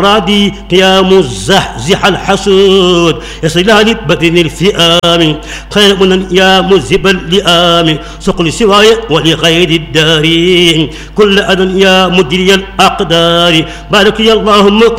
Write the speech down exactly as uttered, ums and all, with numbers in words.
رادي قيام الزحزح الحسود يصلها لبدن الفئام خير من يا مذهب اللئام سقل سواي ولغير الدارين كل أذن يا مدري الأقدار بارك يا اللهم